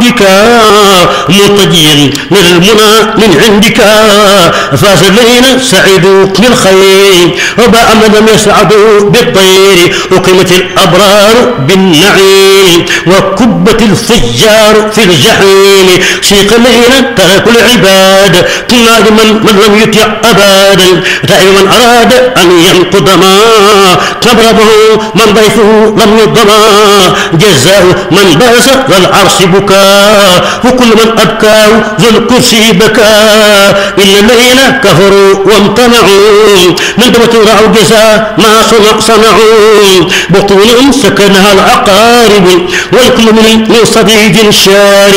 عبدك مرتجيا من المنى من عندك فاز الذين سعدوا بالخير وباء من لم يسعدوا بالطير وقيمت الأبرار بالنعيم وكبت الفجار في الجحيم سيق الذين تركوا العباد تنادي من لم يطع أبدا تأي من أراد أن ينقض ما تبربه من ضيفه لم يضمى جزاء من باس ذا العرش بكاء وكل من أبكاه ذو الكرسي بكاء إلا الذين كفروا وامتنعوا من رأوا جزاء ما صنعوا بطونهم سكنها العقارب والكل من صديد شارب